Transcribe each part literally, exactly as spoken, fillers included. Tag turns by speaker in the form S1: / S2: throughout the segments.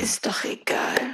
S1: ist doch egal.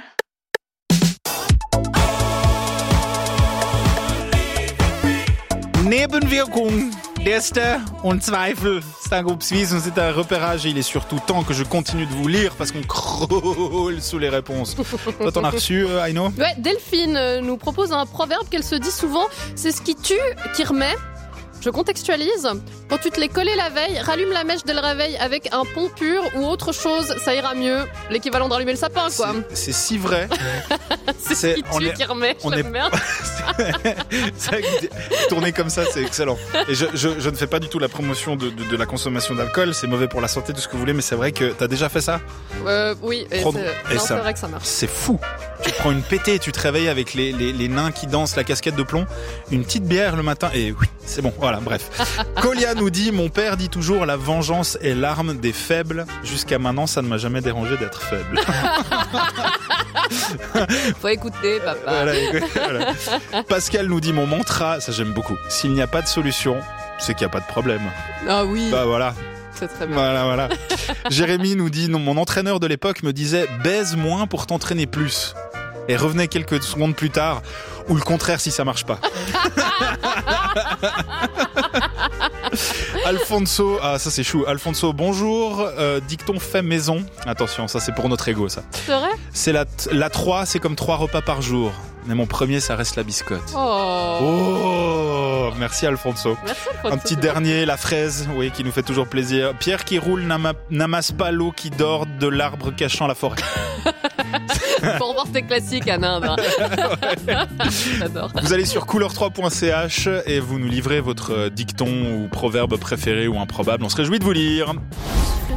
S2: Nebenwirkungen d'ester und Zweifel. C'est un groupe suisse, c'est un repérage et il est surtout temps que je continue de vous lire parce qu'on croule sous les réponses. Toi, t'en as reçu, euh, Aino ?
S3: Ouais, Delphine euh, nous propose un proverbe qu'elle se dit souvent, c'est ce qui tue qui remet. Je contextualise. Quand tu te l'es collé la veille, rallume la mèche dès le réveil avec un pont pur ou autre chose, ça ira mieux. L'équivalent d'allumer le sapin, quoi.
S2: C'est, c'est si vrai.
S3: c'est, c'est ce qui tue
S2: est,
S3: qui remet,
S2: on
S3: j'aime
S2: est,
S3: bien.
S2: c'est vrai que tourner comme ça, c'est excellent. Et je, je, je ne fais pas du tout la promotion de, de, de la consommation d'alcool, c'est mauvais pour la santé, tout ce que vous voulez, mais c'est vrai que t'as déjà fait ça ?
S3: euh, Oui, et,
S2: Prends,
S3: c'est,
S2: et
S3: non,
S2: ça,
S3: c'est vrai que ça marche.
S2: C'est fou. Tu prends une pétée, tu te réveilles avec les, les, les nains qui dansent, la casquette de plomb, une petite bière le matin, et oui, c'est bon, voilà, bref. Colia nous dit, mon père dit toujours, la vengeance est l'arme des faibles. Jusqu'à maintenant, ça ne m'a jamais dérangé d'être faible.
S3: Faut écouter, papa.
S2: Voilà, voilà. Pascal nous dit, mon mantra, ça j'aime beaucoup, s'il n'y a pas de solution, c'est qu'il n'y a pas de problème.
S3: Ah oui.
S2: Bah voilà.
S3: C'est très bien.
S2: Voilà, voilà. Jérémy nous dit, non, mon entraîneur de l'époque me disait, baise moins pour t'entraîner plus. Et revenez quelques secondes plus tard, ou le contraire si ça marche pas. Alfonso, ah ça c'est chou. Alfonso, bonjour, euh, dicton fait maison. Attention, ça c'est pour notre ego ça.
S3: C'est vrai ?
S2: C'est la, la trois, c'est comme trois repas par jour. Mais mon premier, ça reste la biscotte.
S3: Oh,
S2: oh Merci Alfonso.
S3: Merci Alfonso.
S2: Un petit dernier, la fraise, oui, qui nous fait toujours plaisir. Pierre qui roule n'ama- n'amasse pas l'eau qui dort de l'arbre cachant la forêt.
S3: Faut revoir tes classiques en Inde. Hein. J'adore.
S2: Vous allez sur couleur trois point c h et vous nous livrez votre dicton ou proverbe préféré ou improbable. On se réjouit de vous lire.